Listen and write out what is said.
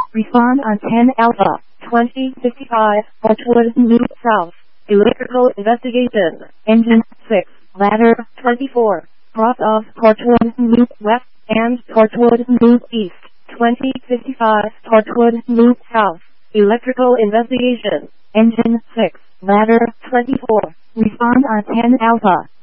Respond on 10 Alpha, 2055, Torchwood Loop South. Electrical investigation. Engine 6, ladder 24. Cross off Torchwood Loop West and Torchwood Loop East. 2055, Torchwood Loop South. Electrical investigation. Engine 6, ladder 24. Respond on 10 Alpha.